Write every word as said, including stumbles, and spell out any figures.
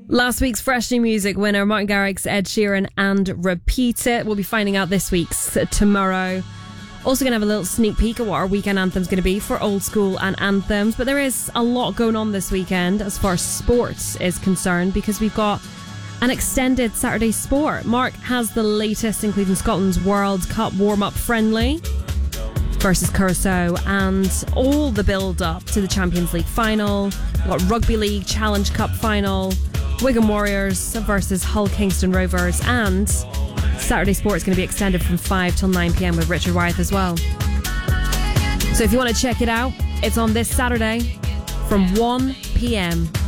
Last week's Fresh New Music winner, Martin Garrix, Ed Sheeran, and Repeat It. We'll be finding out this week's tomorrow. Also going to have a little sneak peek at what our weekend anthem's going to be for old school and anthems. But there is a lot going on this weekend as far as sports is concerned, because we've got an extended Saturday sport. Mark has the latest, including Scotland's World Cup warm-up friendly versus Curaçao and all the build-up to the Champions League final. We've got Rugby League Challenge Cup final, Wigan Warriors versus Hull Kingston Rovers, and Saturday Sport is going to be extended from five till nine p.m. with Richard Wyeth as well. So if you want to check it out, it's on this Saturday from one p.m.